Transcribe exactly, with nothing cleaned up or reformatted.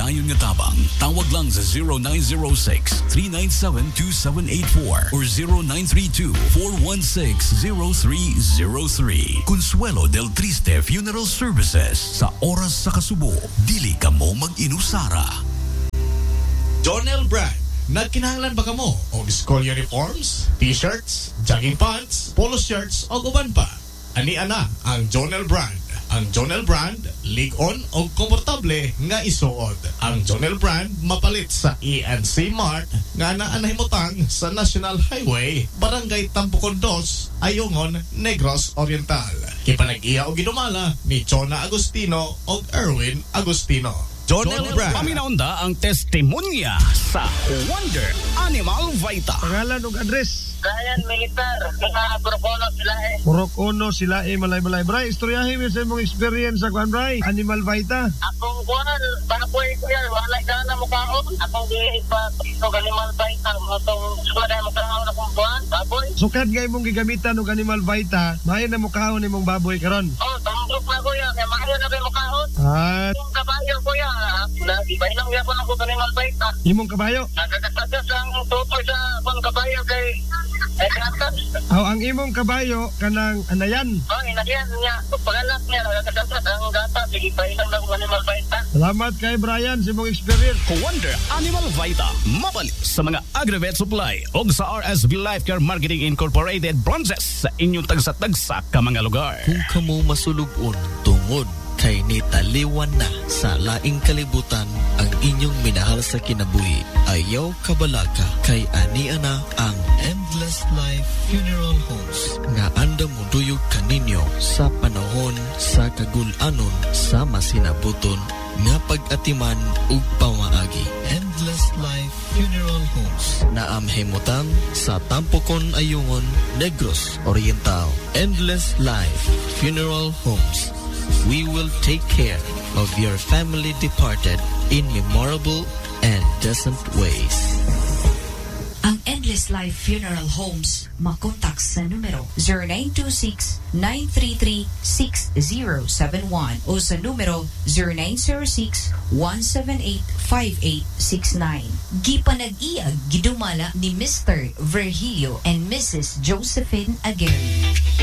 maayon nga tabang. Tawag lang sa zero nine zero six, three nine seven, two seven eight four or zero nine three two, four one six, zero three zero three. Consuelo del Triste Funeral Services. Sa oras sa kasubo, dili ka mo mag-inusara. Jonel Brand, nagkinahanglan ba ka mo o school uniforms, t-shirts, jogging pants, polo shirts o uban pa? Ani ana ang Jonel Brand. Ang Jonel Brand, lig-on o komportable nga isuod. Ang Jonel Brand mapalit sa E N C Mart nga naanahimutang sa National Highway, Barangay Tampukon dos, Ayungon, Negros Oriental. Kipanag-iya o ginumala ni Chona Agustino o Erwin Agustino. Jonel Brand. Paminaunda ang testimonya sa Wonder Animal Vita. Pangalan ug address. Ryan Militar, mga Porocono sila eh. Porocono sila eh, malay-malay. Bray, istoryahin mo sa mong experience sa Kwan Bray, Animal Vita. Akong kuwan, panapoy ko yan, wala ka na mukhaon. Akong di pa, ito Animal Vita, itong suwada yung mukhaon akong kuwan, baboy. Sukad ngay mong gigamitan ng Animal Vita, mayo na mukhaon ni mong baboy karon. Oh, tamgrok na ko yan, kaya mayo na ba yung mukhaon? At Yung kabayo ko yan, nagibay lang yan ko ng Animal Vita. imong kabayo. Nagkakasagas ang tutoy sa pang kabayo kay eh, kanatas. Aw ang imong kabayo kanang anayan. Oh, inagyan niya, pagalat niya, nagkakasagas ang gata, nagibay lang ng Animal Vita. Salamat kay Brian sa imong experience. Wonder Animal Vita. Mapalit sa mga agri-vet supply o sa R S V Life Care Marketing Incorporated branches sa inyong tagsa-tagsa ka mga lugar. Kung kamo masulugon tungod kay nitaliwan na sa laing kalibutan ang inyong minahal sa kinabuhi, ayaw kabalaka kay ani ana ang Endless Life Funeral Homes nga anda mo duyog kaninyo sa panahon sa kagul-anon sa masinabuton nga pag-atiman ug pamaagi. Endless Life Funeral Homes na amhimutan sa Tampukon, Ayungon, Negros Oriental. Endless Life Funeral Homes. We will take care of your family departed in memorable and decent ways. Ang Endless Life Funeral Homes, makontak sa numero zero nine two six, nine three three, six zero seven one o sa numero zero nine zero six, one seven eight, five eight six nine. Gipanag-iyag gidumala ni Mister Virgilio and Missus Josephine Aguirre.